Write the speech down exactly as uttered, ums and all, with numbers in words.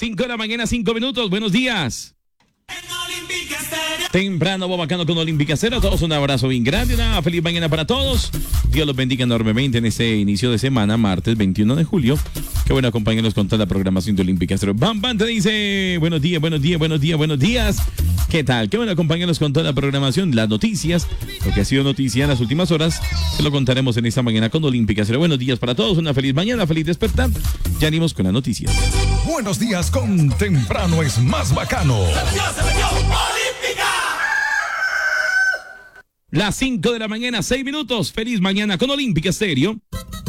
cinco de la mañana, cinco minutos. Buenos días. Temprano, bacano con Olímpica Cero. A todos un abrazo bien grande, una feliz mañana para todos. Dios los bendiga enormemente en este inicio de semana, martes veintiuno de julio. Qué bueno acompañarnos con toda la programación de Olímpica Cero. Bam Bam te dice buenos días, buenos días, buenos días, buenos días. ¿Qué tal? Qué bueno acompañarnos con toda la programación, las noticias, lo que ha sido noticia en las últimas horas. Se lo contaremos en esta mañana con Olímpica Cero. Buenos días para todos, una feliz mañana, feliz despertar. Ya venimos con las noticias. Buenos días con Temprano es más bacano. Las cinco de la mañana, seis minutos. Feliz mañana con Olímpica Estéreo.